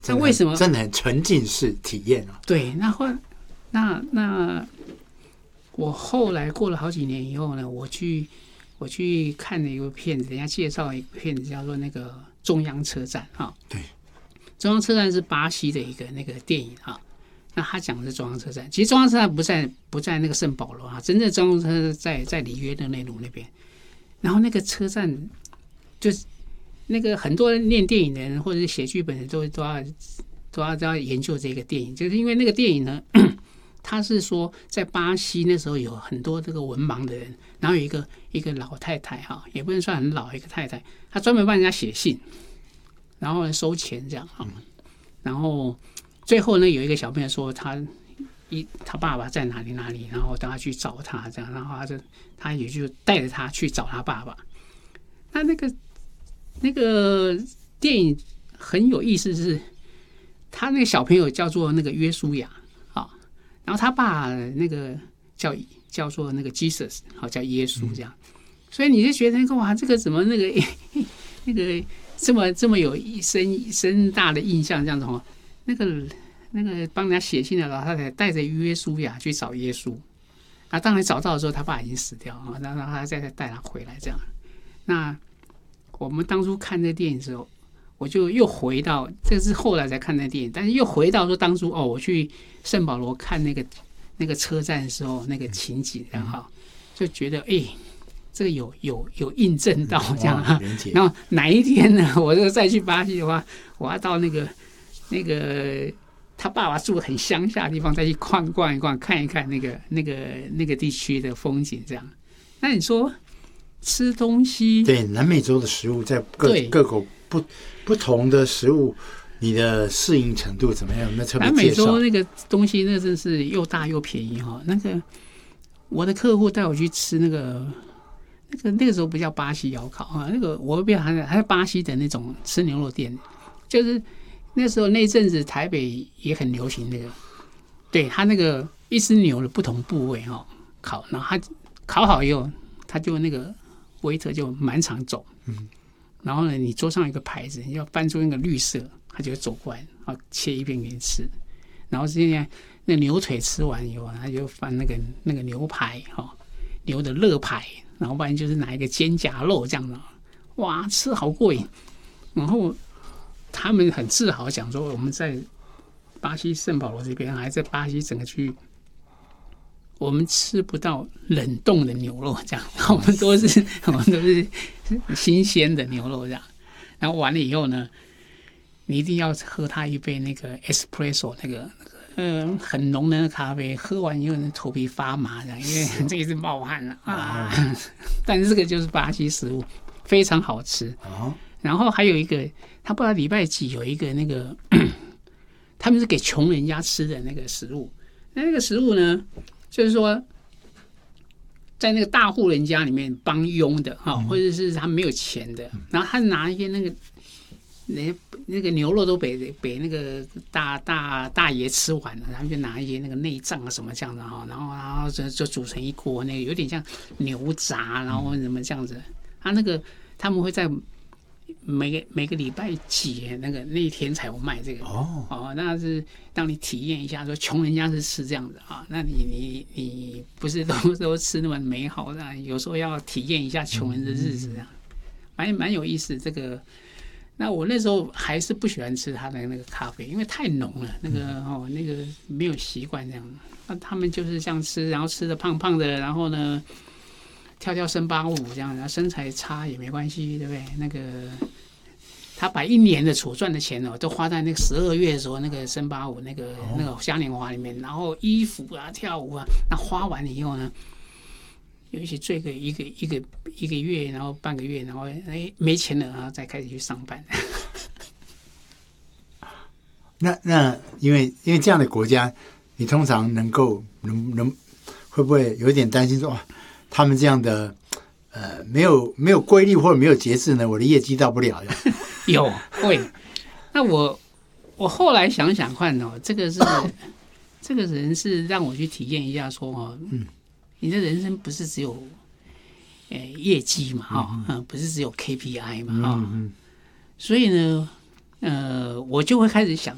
那为什么真的很沉浸式体验啊？ 对，那我后来过了好几年以后呢，我去看了一个片子，人家介绍一个片子叫做那个中央车站啊。 对， 中央车站是巴西的一个那个电影啊。那他讲的是中央车站，其实中央车站不在那个圣保罗啊，真正中央车站在里约热内卢那边。然后那个车站就是那个很多念电影的人或者是写剧本的都要研究这个电影，就是因为那个电影呢，他是说在巴西那时候有很多这个文盲的人，然后有一个老太太哈，也不能算很老一个太太，她专门帮人家写信，然后收钱这样哈，然后最后呢有一个小朋友说他爸爸在哪里，然后他去找他这样，然后他也就带着他去找他爸爸。那个电影很有意思是，他那个小朋友叫做那个约书亚啊，然后他爸那个叫做那个 Jesus 好叫耶稣这样，所以你就觉得哇，这个怎么那个这么有深大的印象这样子哦，那个帮人家写信的老太太带着约书亚去找耶稣啊，当然找到的时候他爸已经死掉啊，然后他再带他回来这样。那我们当初看这电影的时候，我就又回到，这是后来才看那电影，但是又回到说当初我去圣保罗看那个车站的时候那个情景，然后就觉得这个有印证到这样啊。然后哪一天呢，我这个再去巴西的话，我要到那个他爸爸住很乡下的地方，再去逛一逛，看一看那个地区的风景这样。那你说吃东西， 对南美洲的食物，在各国不同的食物，你的适应程度怎么样？有没有特别介绍？ 南美洲那个东西，那真是又大又便宜哈。那个我的客户带我去吃那个时候不叫巴西窑烤啊，那个我不要还在巴西的那种吃牛肉店，就是那时候那阵子台北也很流行那个，对他那个一只牛的不同部位哈烤，然后他烤好以后，他就那个waiter就满场走，然后呢，你桌上有一个牌子，你要翻出那个绿色，他就会走过来，然后切一片给你吃。然后现在那牛腿吃完以后，他就翻那个牛排哈，牛的肋排，然后不然就是拿一个肩胛肉这样的，哇，吃好过瘾。然后他们很自豪讲说，我们在巴西圣保罗这边，还在巴西整个区域，我们吃不到冷冻的牛肉这样，我们都是新鲜的牛肉这样。然后完了以后呢，你一定要喝它一杯那个 espresso 那个很浓的咖啡，喝完以后头皮发麻这样，因为这一直冒汗了啊。但是这个就是巴西食物，非常好吃。然后还有一个，他不知道礼拜几有一个那个，他们是给穷人家吃的那个食物。那个食物呢，就是说，在那个大户人家里面帮佣的哈，或者是他没有钱的，然后他拿一些那个牛肉都被那个大爷吃完了，他们就拿一些那个内脏啊什么这样的哈，然后就煮成一锅，那个有点像牛杂，然后什么这样子。他们会在每个礼拜几那一天才有卖这个那是让你体验一下，说穷人家是吃这样的啊，那你不是都吃那么美好的，有时候要体验一下穷人的日子这样，蛮有意思这个。那我那时候还是不喜欢吃他的那个咖啡，因为太浓了，那个没有习惯这样。那他们就是这样吃，然后吃的胖胖的，然后呢跳森巴舞这样，然后身材差也没关系，对不对？那个他把一年的所赚的钱都花在那个12月的时候那个森巴舞那个嘉年华里面，然后衣服啊跳舞啊，那花完了以后呢，有一起醉个一个月，然后半个月，然后没钱了，然后再开始去上班。 那因为这样的国家，你通常能会不会有点担心说他们这样的没有规律或者没有节制呢，我的业绩到不了的。 有会。那我后来想想看这个人是让我去体验一下说你的人生不是只有业绩嘛不是只有 KPI 嘛所以呢我就会开始想